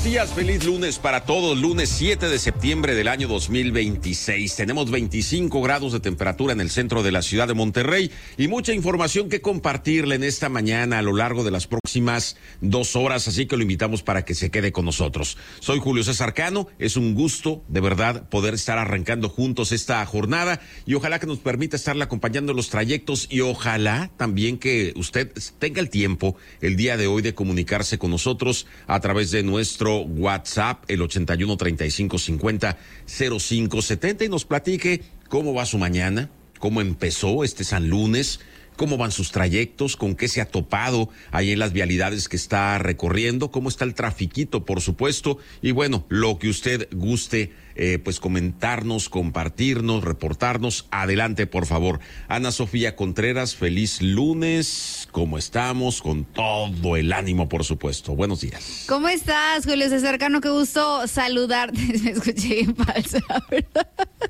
buenos días, feliz lunes para todos, lunes 7 de septiembre del año 2026. Tenemos 25 grados de temperatura en el centro de la ciudad de Monterrey y mucha información que compartirle en esta mañana a lo largo de las próximas 2 horas, así que lo invitamos para que se quede con nosotros. Soy Julio César Cano, es un gusto de verdad poder estar arrancando juntos esta jornada y ojalá que nos permita estarle acompañando en los trayectos y ojalá también que usted tenga el tiempo el día de hoy de comunicarse con nosotros a través de nuestro WhatsApp, el 81 35 50 05 70, y nos platique cómo va su mañana, cómo empezó este San Lunes, cómo van sus trayectos, con qué se ha topado ahí en las vialidades que está recorriendo, cómo está el trafiquito, por supuesto, y bueno, lo que usted guste pues comentarnos, compartirnos, reportarnos. Adelante, por favor. Ana Sofía Contreras, feliz lunes. ¿Cómo estamos? Con todo el ánimo, por supuesto. Buenos días. ¿Cómo estás, Julio César Cano? Qué gusto saludarte. Me escuché bien falsa, ¿verdad?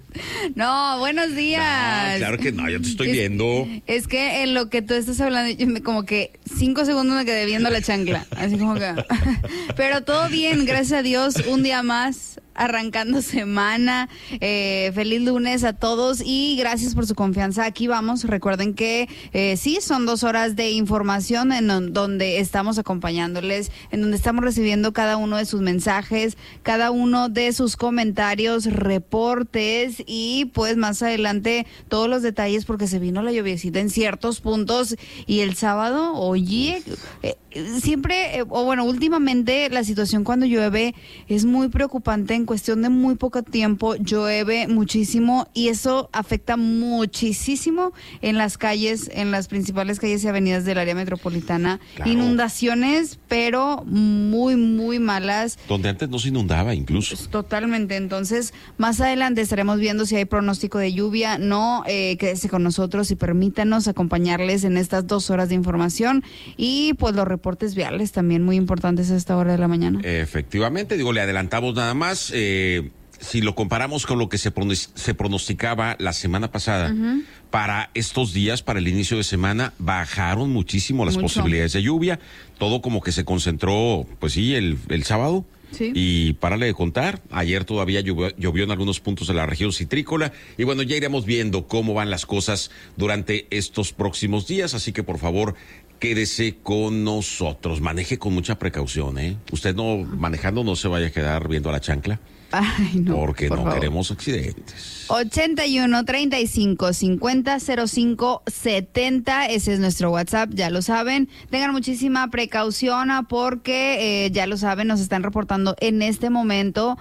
No, buenos días. No, claro que no, yo te estoy viendo. Es que en lo que tú estás hablando, yo como que 5 segundos me quedé viendo la chancla. Así como que... Pero todo bien, gracias a Dios. Un día más, arrancando semana. Feliz lunes a todos y gracias por su confianza. Aquí vamos. Recuerden que sí, son 2 horas de información en donde estamos acompañándoles, en donde estamos recibiendo cada uno de sus mensajes, cada uno de sus comentarios, reportes y pues más adelante todos los detalles porque se vino la lluviecita en ciertos puntos y el sábado, oye, siempre, o bueno, últimamente la situación cuando llueve es muy preocupante. En cuestión de muy poco tiempo llueve muchísimo y eso afecta muchísimo en las calles, en las principales calles y avenidas del área metropolitana. Claro. Inundaciones, pero muy, muy malas. Donde antes no se inundaba incluso. Totalmente. Entonces, más adelante estaremos viendo si hay pronóstico de lluvia. No, quédese con nosotros y permítanos acompañarles en estas 2 horas de información y pues los reportes viales también muy importantes a esta hora de la mañana. Efectivamente, digo, le adelantamos nada más. Si lo comparamos con lo que se pronosticaba la semana pasada, para estos días, para el inicio de semana, bajaron muchísimo las posibilidades de lluvia. Todo como que se concentró, pues sí, el sábado. Sí. Y párale de contar, ayer todavía llovió en algunos puntos de la región citrícola y bueno, ya iremos viendo cómo van las cosas durante estos próximos días, así que por favor, quédese con nosotros, maneje con mucha precaución, ¿eh? Usted no, manejando no se vaya a quedar viendo a la chancla. Ay, no, porque no favor. Queremos accidentes. 81 35 50 05 70, ese es nuestro WhatsApp, ya lo saben. Tengan muchísima precaución porque ya lo saben, nos están reportando en este momento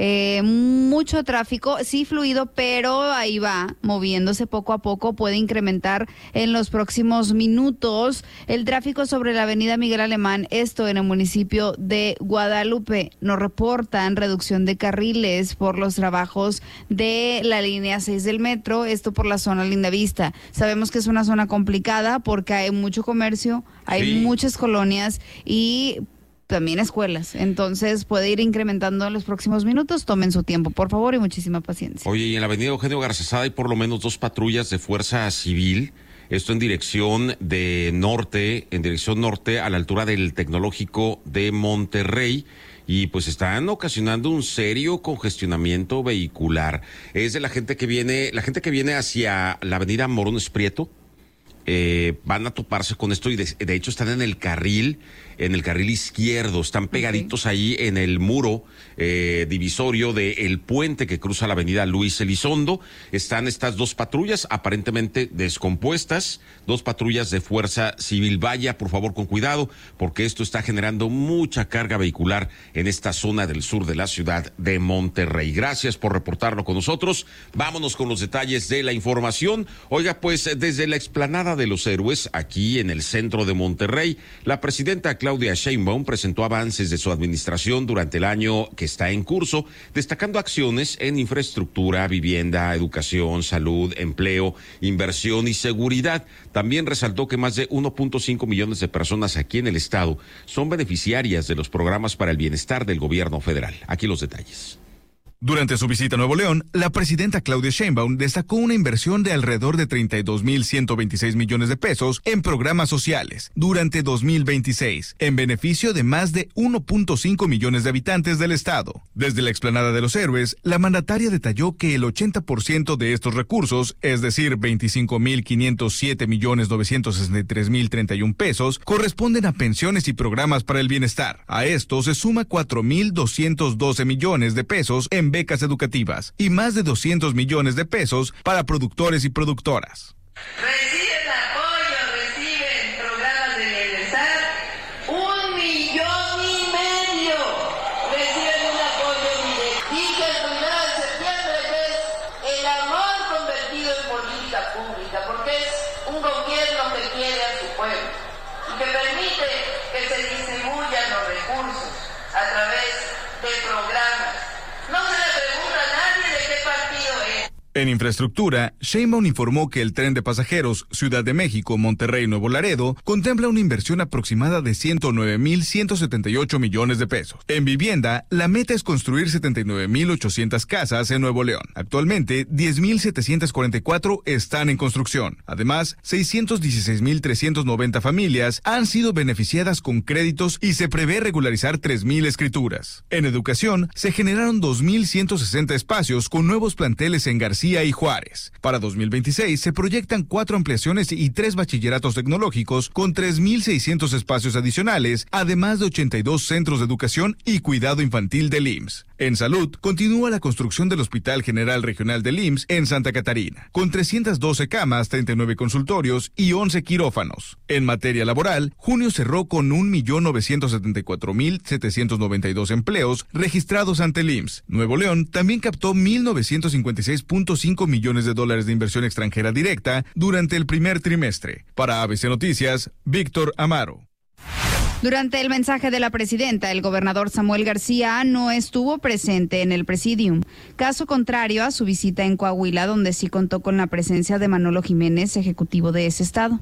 mucho tráfico, sí fluido, pero ahí va moviéndose poco a poco, puede incrementar en los próximos minutos el tráfico sobre la avenida Miguel Alemán, esto en el municipio de Guadalupe. Nos reportan reducción de carriles por los trabajos de la línea 6 del metro, esto por la zona Lindavista. Sabemos que es una zona complicada porque hay mucho comercio, hay muchas colonias y también escuelas, entonces puede ir incrementando en los próximos minutos. Tomen su tiempo, por favor, y muchísima paciencia. Oye, y en la avenida Eugenio Garcesada hay por lo menos 2 patrullas de fuerza civil, esto en dirección norte a la altura del Tecnológico de Monterrey. Y pues están ocasionando un serio congestionamiento vehicular. Es de la gente que viene hacia la avenida Morones Prieto. Van a toparse con esto y de hecho están en el carril izquierdo, están pegaditos ahí en el muro divisorio del puente que cruza la avenida Luis Elizondo. Están estas 2 patrullas aparentemente descompuestas, 2 patrullas de fuerza civil. Vaya, por favor, con cuidado, porque esto está generando mucha carga vehicular en esta zona del sur de la ciudad de Monterrey. Gracias por reportarlo con nosotros. Vámonos con los detalles de la información. Oiga, pues desde la explanada de los Héroes, aquí en el centro de Monterrey, la presidenta Claudia Sheinbaum presentó avances de su administración durante el año que está en curso, destacando acciones en infraestructura, vivienda, educación, salud, empleo, inversión y seguridad. También resaltó que más de 1.5 millones de personas aquí en el estado son beneficiarias de los programas para el bienestar del gobierno federal. Aquí los detalles. Durante su visita a Nuevo León, la presidenta Claudia Sheinbaum destacó una inversión de alrededor de 32,126 millones de pesos en programas sociales durante 2026, en beneficio de más de 1.5 millones de habitantes del estado. Desde la explanada de los Héroes, la mandataria detalló que el 80% de estos recursos, es decir, 25,507,963,031 pesos, corresponden a pensiones y programas para el bienestar. A esto se suma 4,212 millones de pesos en becas educativas y más de 200 millones de pesos para productores y productoras. Reciben apoyo, reciben programas de bienestar, 1,5 millones. Reciben un apoyo directo. Y que el 1 de septiembre es el amor convertido en política pública, porque es un gobierno que quiere a su pueblo y que permite que se distribuyan los recursos a través de programas. No se le pregunta a nadie de qué partido es. En infraestructura, Sheinbaum informó que el tren de pasajeros Ciudad de México, Monterrey, Nuevo Laredo contempla una inversión aproximada de 109,178 millones de pesos. En vivienda, la meta es construir 79,800 casas en Nuevo León. Actualmente, 10,744 están en construcción. Además, 616,390 familias han sido beneficiadas con créditos y se prevé regularizar 3,000 escrituras. En educación, se generaron 2,160 espacios con nuevos planteles en García y Juárez. Para 2026 se proyectan 4 ampliaciones y 3 bachilleratos tecnológicos con 3,600 espacios adicionales, además de 82 centros de educación y cuidado infantil del IMSS. En salud, continúa la construcción del Hospital General Regional del IMSS en Santa Catarina, con 312 camas, 39 consultorios y 11 quirófanos. En materia laboral, junio cerró con 1,974,792 empleos registrados ante el IMSS. Nuevo León también captó 1,956,5 millones de dólares de inversión extranjera directa durante el primer trimestre. Para ABC Noticias, Víctor Amaro. Durante el mensaje de la presidenta, el gobernador Samuel García no estuvo presente en el presidium, caso contrario a su visita en Coahuila, donde sí contó con la presencia de Manolo Jiménez, ejecutivo de ese estado.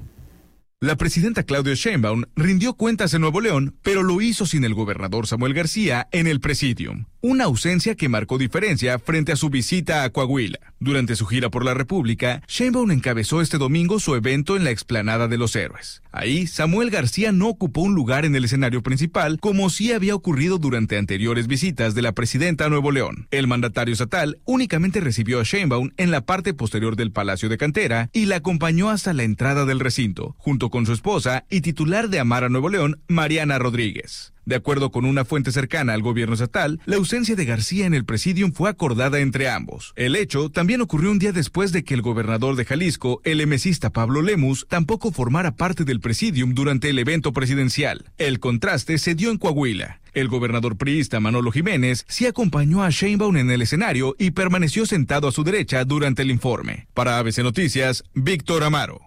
La presidenta Claudia Sheinbaum rindió cuentas en Nuevo León, pero lo hizo sin el gobernador Samuel García en el presidium, una ausencia que marcó diferencia frente a su visita a Coahuila. Durante su gira por la República, Sheinbaum encabezó este domingo su evento en la explanada de los Héroes. Ahí, Samuel García no ocupó un lugar en el escenario principal, como sí había ocurrido durante anteriores visitas de la presidenta a Nuevo León. El mandatario estatal únicamente recibió a Sheinbaum en la parte posterior del Palacio de Cantera y la acompañó hasta la entrada del recinto, junto con su esposa y titular de Amara Nuevo León, Mariana Rodríguez. De acuerdo con una fuente cercana al gobierno estatal, la ausencia de García en el presidium fue acordada entre ambos. El hecho también ocurrió un día después de que el gobernador de Jalisco, el emesista Pablo Lemus, tampoco formara parte del presidium durante el evento presidencial. El contraste se dio en Coahuila. El gobernador priista Manolo Jiménez sí acompañó a Sheinbaum en el escenario y permaneció sentado a su derecha durante el informe. Para ABC Noticias, Víctor Amaro.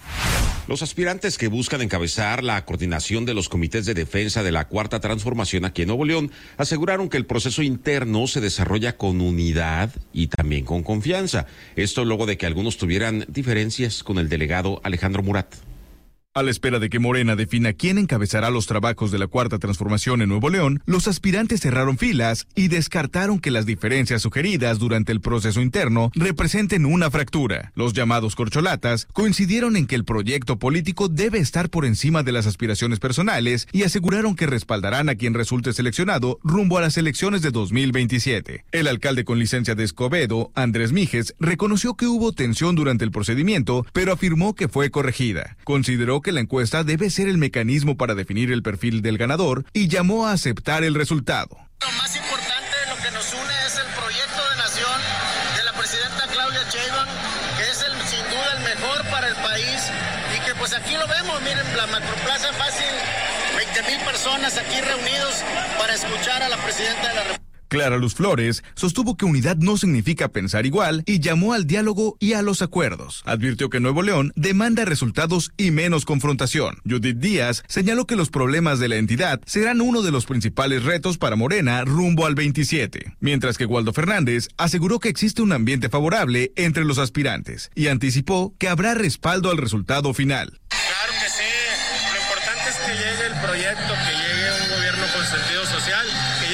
Los aspirantes que buscan encabezar la coordinación de los comités de defensa de la Cuarta Transformación aquí en Nuevo León aseguraron que el proceso interno se desarrolla con unidad y también con confianza. Esto luego de que algunos tuvieran diferencias con el delegado Alejandro Murat. A la espera de que Morena defina quién encabezará los trabajos de la Cuarta Transformación en Nuevo León, los aspirantes cerraron filas y descartaron que las diferencias sugeridas durante el proceso interno representen una fractura. Los llamados corcholatas coincidieron en que el proyecto político debe estar por encima de las aspiraciones personales y aseguraron que respaldarán a quien resulte seleccionado rumbo a las elecciones de 2027. El alcalde con licencia de Escobedo, Andrés Mijes, reconoció que hubo tensión durante el procedimiento, pero afirmó que fue corregida. Consideró que la encuesta debe ser el mecanismo para definir el perfil del ganador y llamó a aceptar el resultado. Lo más importante, lo que nos une es el proyecto de nación de la presidenta Claudia Sheinbaum, que es sin duda el mejor para el país y que pues aquí lo vemos, miren, la macroplaza fácil, 20,000 personas aquí reunidos para escuchar a la presidenta de la República. Clara Luz Flores sostuvo que unidad no significa pensar igual y llamó al diálogo y a los acuerdos. Advirtió que Nuevo León demanda resultados y menos confrontación. Judith Díaz señaló que los problemas de la entidad serán uno de los principales retos para Morena rumbo al 27. Mientras que Waldo Fernández aseguró que existe un ambiente favorable entre los aspirantes y anticipó que habrá respaldo al resultado final. Claro que sí, lo importante es que llegue el proyecto, que llegue un gobierno con sentido social, que llegue un gobierno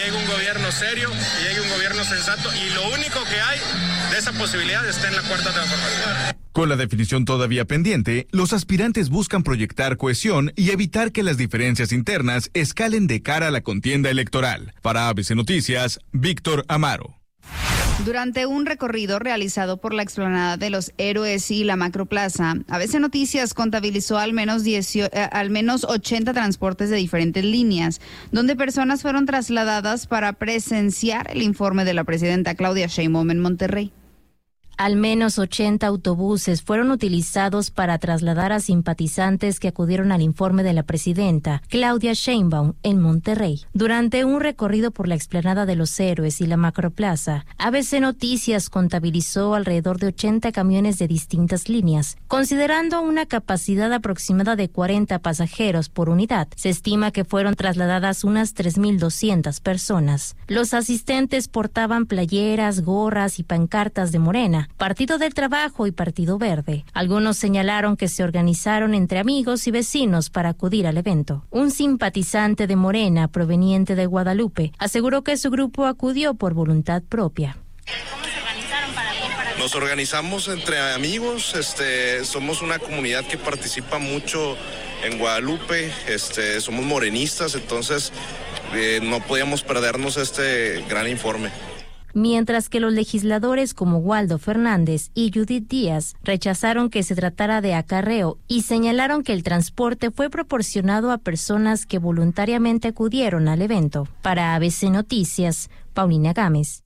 gobierno serio, que llegue un gobierno sensato, y lo único que hay de esa posibilidad está en la cuarta transformación. Con la definición todavía pendiente, los aspirantes buscan proyectar cohesión y evitar que las diferencias internas escalen de cara a la contienda electoral. Para ABC Noticias, Víctor Amaro. Durante un recorrido realizado por la explanada de los Héroes y la Macroplaza, ABC Noticias contabilizó al menos 80 transportes de diferentes líneas, donde personas fueron trasladadas para presenciar el informe de la presidenta Claudia Sheinbaum en Monterrey. Al menos 80 autobuses fueron utilizados para trasladar a simpatizantes que acudieron al informe de la presidenta Claudia Sheinbaum en Monterrey. Durante un recorrido por la explanada de los Héroes y la Macroplaza, ABC Noticias contabilizó alrededor de 80 camiones de distintas líneas. Considerando una capacidad aproximada de 40 pasajeros por unidad, se estima que fueron trasladadas unas 3.200 personas. Los asistentes portaban playeras, gorras y pancartas de Morena, Partido del Trabajo y Partido Verde. Algunos señalaron que se organizaron entre amigos y vecinos para acudir al evento. Un simpatizante de Morena, proveniente de Guadalupe, aseguró que su grupo acudió por voluntad propia. ¿Cómo se organizaron para venir para acá? Nos organizamos entre amigos, somos una comunidad que participa mucho en Guadalupe, somos morenistas, entonces no podíamos perdernos este gran informe. Mientras que los legisladores como Waldo Fernández y Judith Díaz rechazaron que se tratara de acarreo y señalaron que el transporte fue proporcionado a personas que voluntariamente acudieron al evento. Para ABC Noticias, Paulina Gámez.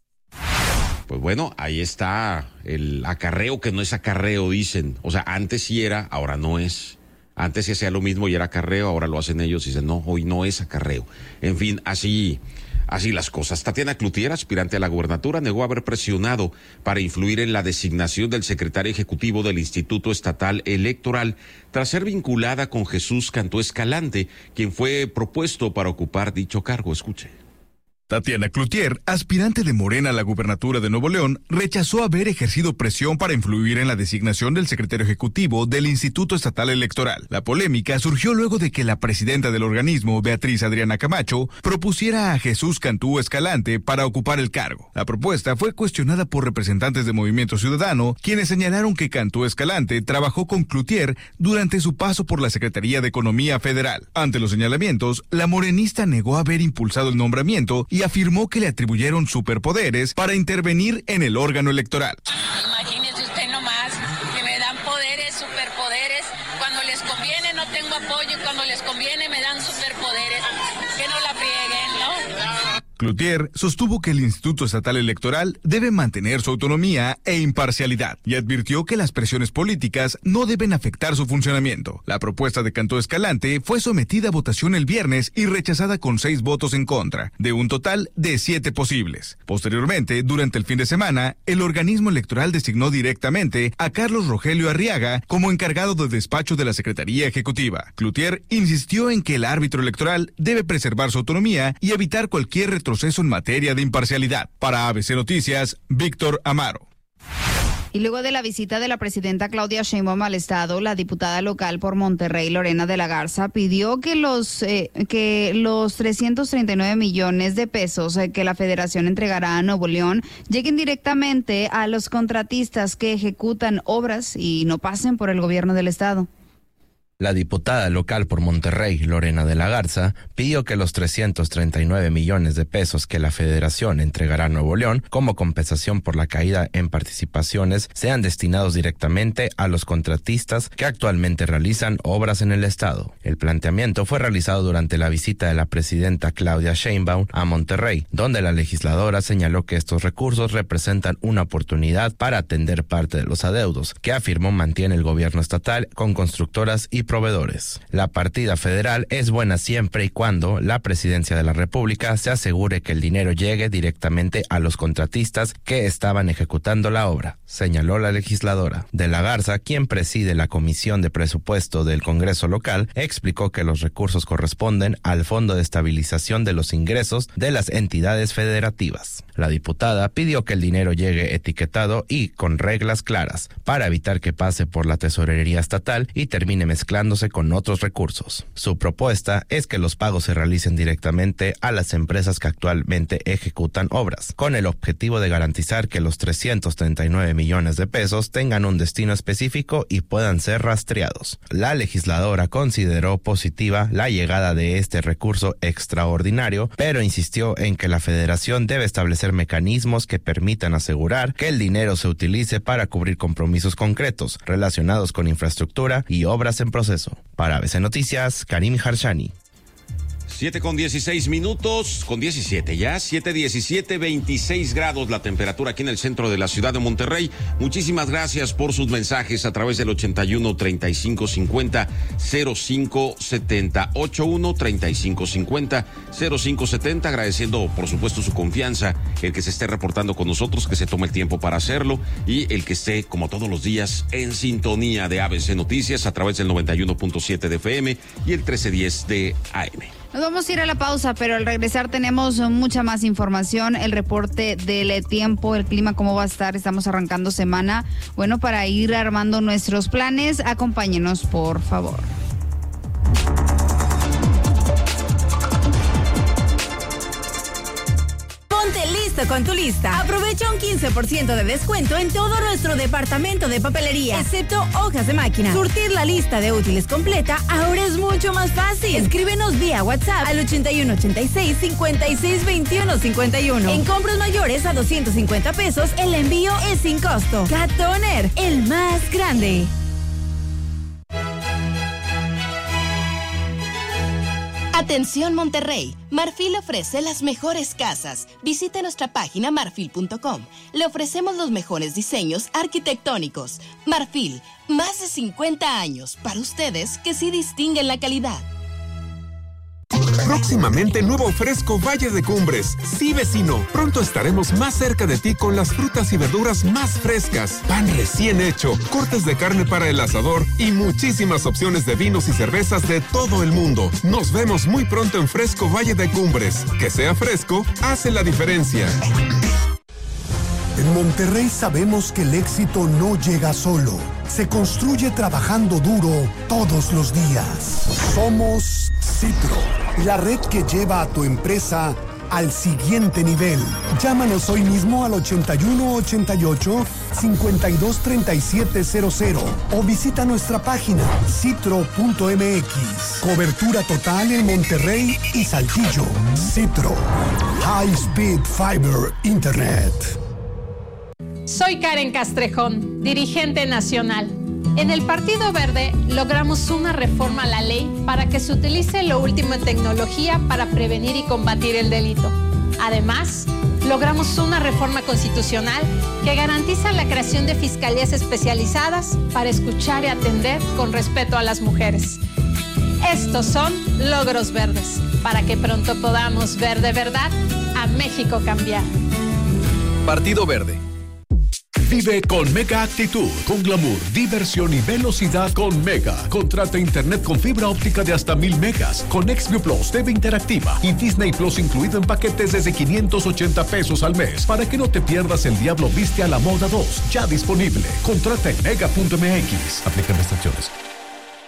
Pues bueno, ahí está el acarreo que no es acarreo, dicen. O sea, antes sí era, ahora no es. Antes se hacía lo mismo y era acarreo, ahora lo hacen ellos y dicen, no, hoy no es acarreo. En fin, así las cosas. Tatiana Cloutier, aspirante a la gubernatura, negó haber presionado para influir en la designación del secretario ejecutivo del Instituto Estatal Electoral, tras ser vinculada con Jesús Cantú Escalante, quien fue propuesto para ocupar dicho cargo. Escuche. Tatiana Cloutier, aspirante de Morena a la gubernatura de Nuevo León, rechazó haber ejercido presión para influir en la designación del secretario ejecutivo del Instituto Estatal Electoral. La polémica surgió luego de que la presidenta del organismo, Beatriz Adriana Camacho, propusiera a Jesús Cantú Escalante para ocupar el cargo. La propuesta fue cuestionada por representantes de Movimiento Ciudadano, quienes señalaron que Cantú Escalante trabajó con Cloutier durante su paso por la Secretaría de Economía Federal. Ante los señalamientos, la morenista negó haber impulsado el nombramiento y afirmó que le atribuyeron superpoderes para intervenir en el órgano electoral. Imagínese usted nomás que me dan poderes, superpoderes. Cuando les conviene no tengo apoyo, cuando les conviene me dan superpoderes. Que no la frieguen, ¿no? Cloutier sostuvo que el Instituto Estatal Electoral debe mantener su autonomía e imparcialidad y advirtió que las presiones políticas no deben afectar su funcionamiento. La propuesta de Cantú Escalante fue sometida a votación el viernes y rechazada con 6 votos en contra, de un total de 7 posibles. Posteriormente, durante el fin de semana, el organismo electoral designó directamente a Carlos Rogelio Arriaga como encargado de despacho de la Secretaría Ejecutiva. Cloutier insistió en que el árbitro electoral debe preservar su autonomía y evitar cualquier retroceso en materia de imparcialidad. Para ABC Noticias, Víctor Amaro. Y luego de la visita de la presidenta Claudia Sheinbaum al estado, la diputada local por Monterrey, Lorena de la Garza, pidió que los 339 millones de pesos que la federación entregará a Nuevo León lleguen directamente a los contratistas que ejecutan obras y no pasen por el gobierno del estado. La diputada local por Monterrey, Lorena de la Garza, pidió que los 339 millones de pesos que la federación entregará a Nuevo León como compensación por la caída en participaciones sean destinados directamente a los contratistas que actualmente realizan obras en el estado. El planteamiento fue realizado durante la visita de la presidenta Claudia Sheinbaum a Monterrey, donde la legisladora señaló que estos recursos representan una oportunidad para atender parte de los adeudos que afirmó mantiene el gobierno estatal con constructoras y proveedores. La partida federal es buena siempre y cuando la presidencia de la República se asegure que el dinero llegue directamente a los contratistas que estaban ejecutando la obra, señaló la legisladora. De la Garza, quien preside la Comisión de Presupuesto del Congreso local, explicó que los recursos corresponden al Fondo de Estabilización de los Ingresos de las entidades federativas. La diputada pidió que el dinero llegue etiquetado y con reglas claras para evitar que pase por la tesorería estatal y termine mezclando mezclándose con otros recursos. Su propuesta es que los pagos se realicen directamente a las empresas que actualmente ejecutan obras, con el objetivo de garantizar que los 339 millones de pesos tengan un destino específico y puedan ser rastreados. La legisladora consideró positiva la llegada de este recurso extraordinario, pero insistió en que la Federación debe establecer mecanismos que permitan asegurar que el dinero se utilice para cubrir compromisos concretos relacionados con infraestructura y obras en proceso. Para ABC Noticias, Karim Harshani. 7:16, con 17 ya, 7:17, 26 grados la temperatura aquí en el centro de la ciudad de Monterrey. Muchísimas gracias por sus mensajes a través del 81 35 50 05 70, 81 35 50 05 70, agradeciendo por supuesto su confianza, el que se esté reportando con nosotros, que se tome el tiempo para hacerlo y el que esté como todos los días en sintonía de ABC Noticias a través del 91.7 de FM y el 1310 de AM. Nos vamos a ir a la pausa, pero al regresar tenemos mucha más información, el reporte del tiempo, el clima, cómo va a estar, estamos arrancando semana. Bueno, para ir armando nuestros planes, acompáñenos, por favor. Ponte listo con tu lista. Aprovecha un 15% de descuento en todo nuestro departamento de papelería, excepto hojas de máquina. Surtir la lista de útiles completa ahora es mucho más fácil. Escríbenos vía WhatsApp al 8186-562151. En compras mayores a 250 pesos, el envío es sin costo. Cat Toner, el más grande. Atención Monterrey, Marfil ofrece las mejores casas. Visite nuestra página marfil.com. Le ofrecemos los mejores diseños arquitectónicos. Marfil, más de 50 años para ustedes que sí distinguen la calidad. Próximamente nuevo fresco Valle de Cumbres. Sí, vecino, pronto estaremos más cerca de ti con las frutas y verduras más frescas, pan recién hecho, cortes de carne para el asador y muchísimas opciones de vinos y cervezas de todo el mundo. Nos vemos muy pronto en Fresco Valle de Cumbres. Que sea fresco, hace la diferencia. En Monterrey sabemos que el éxito no llega solo. Se construye trabajando duro todos los días. Somos Citro, la red que lleva a tu empresa al siguiente nivel. Llámanos hoy mismo al 8188-523700 o visita nuestra página citro.mx. Cobertura total en Monterrey y Saltillo. Citro. High Speed Fiber Internet. Soy Karen Castrejón, dirigente nacional. En el Partido Verde logramos una reforma a la ley para que se utilice lo último en tecnología para prevenir y combatir el delito. Además, logramos una reforma constitucional que garantiza la creación de fiscalías especializadas para escuchar y atender con respeto a las mujeres. Estos son logros verdes, para que pronto podamos ver de verdad a México cambiar. Partido Verde. Vive con Mega Actitud, con glamour, diversión y velocidad con Mega. Contrata internet con fibra óptica de hasta 1000 megas, con XView Plus, TV interactiva y Disney Plus incluido en paquetes desde 580 pesos al mes, para que no te pierdas El Diablo Viste a la Moda 2, ya disponible. Contrata en mega.mx. Aplican restricciones.